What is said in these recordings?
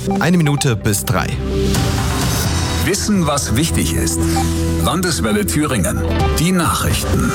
1 Minute bis 3. Wissen, was wichtig ist. Landeswelle Thüringen. Die Nachrichten.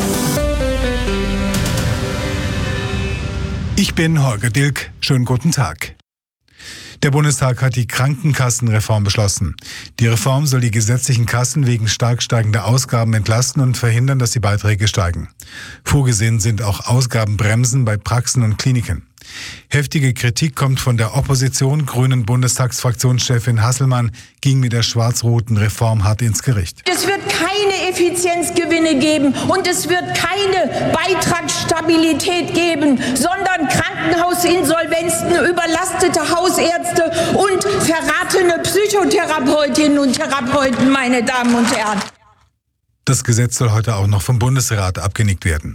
Ich bin Holger Dilk. Schönen guten Tag. Der Bundestag hat die Krankenkassenreform beschlossen. Die Reform soll die gesetzlichen Kassen wegen stark steigender Ausgaben entlasten und verhindern, dass die Beiträge steigen. Vorgesehen sind auch Ausgabenbremsen bei Praxen und Kliniken. Heftige Kritik kommt von der Opposition. Grünen Bundestagsfraktionschefin Hasselmann ging mit der schwarz-roten Reform hart ins Gericht. Es wird keine Effizienzgewinne geben und es wird keine Beitragsstabilität geben, sondern Krankenhausinsolvenzen, überlastete Hausärzte und verratene Psychotherapeutinnen und Therapeuten, meine Damen und Herren. Das Gesetz soll heute auch noch vom Bundesrat abgenickt werden.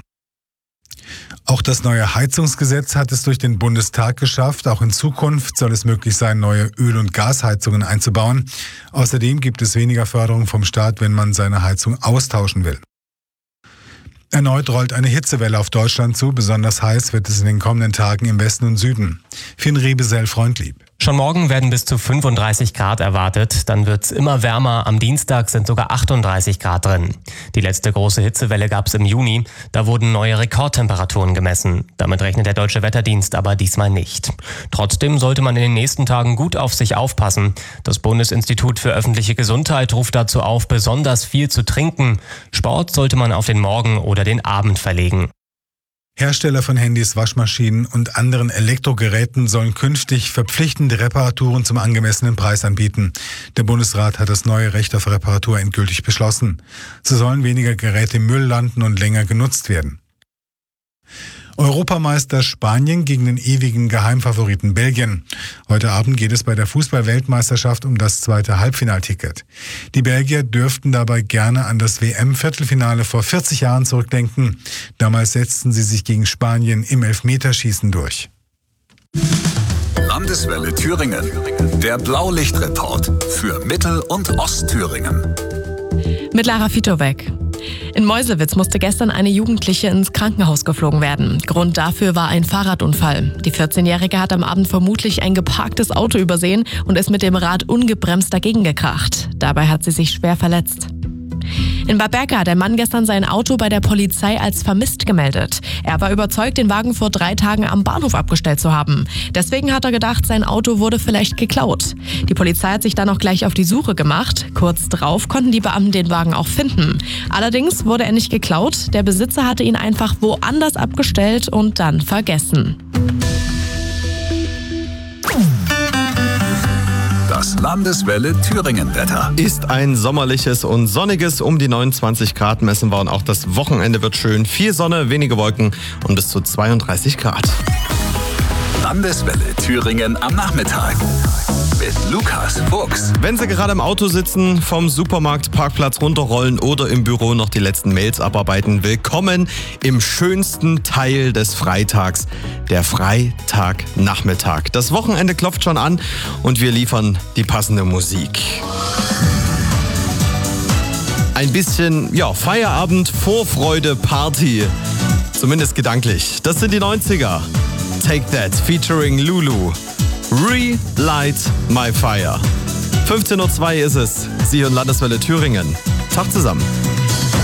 Auch das neue Heizungsgesetz hat es durch den Bundestag geschafft. Auch in Zukunft soll es möglich sein, neue Öl- und Gasheizungen einzubauen. Außerdem gibt es weniger Förderung vom Staat, wenn man seine Heizung austauschen will. Erneut rollt eine Hitzewelle auf Deutschland zu. Besonders heiß wird es in den kommenden Tagen im Westen und Süden. Finn Riebesell, Freundlieb. Schon morgen werden bis zu 35 Grad erwartet. Dann wird's immer wärmer. Am Dienstag sind sogar 38 Grad drin. Die letzte große Hitzewelle gab's im Juni. Da wurden neue Rekordtemperaturen gemessen. Damit rechnet der Deutsche Wetterdienst aber diesmal nicht. Trotzdem sollte man in den nächsten Tagen gut auf sich aufpassen. Das Bundesinstitut für öffentliche Gesundheit ruft dazu auf, besonders viel zu trinken. Sport sollte man auf den Morgen oder den Abend verlegen. Hersteller von Handys, Waschmaschinen und anderen Elektrogeräten sollen künftig verpflichtende Reparaturen zum angemessenen Preis anbieten. Der Bundesrat hat das neue Recht auf Reparatur endgültig beschlossen. So sollen weniger Geräte im Müll landen und länger genutzt werden. Europameister Spanien gegen den ewigen Geheimfavoriten Belgien. Heute Abend geht es bei der Fußball-Weltmeisterschaft um das zweite Halbfinalticket. Die Belgier dürften dabei gerne an das WM-Viertelfinale vor 40 Jahren zurückdenken. Damals setzten sie sich gegen Spanien im Elfmeterschießen durch. Landeswelle Thüringen. Der Blaulichtreport für Mittel- und Ostthüringen. Mit Lara Fitowek. In Meuselwitz musste gestern eine Jugendliche ins Krankenhaus geflogen werden. Grund dafür war ein Fahrradunfall. Die 14-Jährige hat am Abend vermutlich ein geparktes Auto übersehen und ist mit dem Rad ungebremst dagegen gekracht. Dabei hat sie sich schwer verletzt. In Bad Berka hat der Mann gestern sein Auto bei der Polizei als vermisst gemeldet. Er war überzeugt, den Wagen vor 3 Tagen am Bahnhof abgestellt zu haben. Deswegen hat er gedacht, sein Auto wurde vielleicht geklaut. Die Polizei hat sich dann auch gleich auf die Suche gemacht. Kurz drauf konnten die Beamten den Wagen auch finden. Allerdings wurde er nicht geklaut. Der Besitzer hatte ihn einfach woanders abgestellt und dann vergessen. Das Landeswelle Thüringen-Wetter. Ist ein sommerliches und sonniges. Um die 29 Grad messen wir und auch das Wochenende wird schön. Viel Sonne, wenige Wolken und bis zu 32 Grad. Landeswelle Thüringen am Nachmittag. Mit Lukas Fuchs. Wenn Sie gerade im Auto sitzen, vom Supermarktparkplatz runterrollen oder im Büro noch die letzten Mails abarbeiten, willkommen im schönsten Teil des Freitags, der Freitagnachmittag. Das Wochenende klopft schon an und wir liefern die passende Musik. Ein bisschen, Feierabend, Vorfreude, Party. Zumindest gedanklich. Das sind die 90er. Take That featuring Lulu. Relight My Fire. 15:02 Uhr ist es. Sie hören Landeswelle Thüringen. Tag zusammen.